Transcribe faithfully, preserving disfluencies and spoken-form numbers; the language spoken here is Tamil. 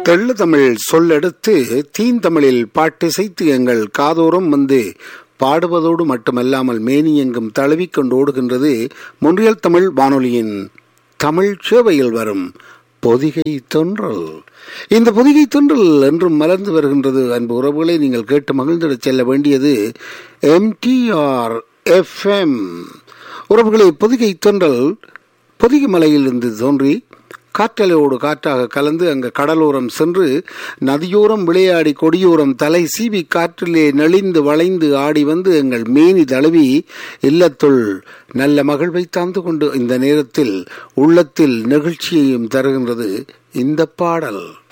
தெள்ளு தமிழ் சொல்லெடுத்து தீந்தமிழில் பாட்டிசைத்து எங்கள் காதோறும் வந்து பாடுவதோடு மட்டுமல்லாமல் மேனியெங்கும் தழுவிக்கொண்டு ஓடுகின்றது மொன்றியல் தமிழ் வானொலியின் தமிழ் சேவையில் வரும் பொதிகை தொன்றல். இந்த பொதிகை தொன்றல் என்றும் மலர்ந்து வருகின்றது. அன்பு உறவுகளை நீங்கள் கேட்டு மகிழ்ந்திட செல்ல வேண்டியது எம்டிஆர் எஃப்எம். உறவுகளை பொதிகை தொன்றல் பொதிகை மலையிலிருந்து தோன்றி காற்றலையோடு காற்றாக கலந்து அங்கு கடலோரம் சென்று நதியோரம் விளையாடி கொடியோரம் தலை சீவி காற்றிலே நெளிந்து வளைந்து ஆடி வந்து எங்கள் மேனி தழுவி இல்லத்துள் நல்ல மகிழ்வை தாழ்ந்து கொண்டு இந்த நேரத்தில் உள்ளத்தில் நெகிழ்ச்சியையும் தருகின்றது இந்த பாடல்.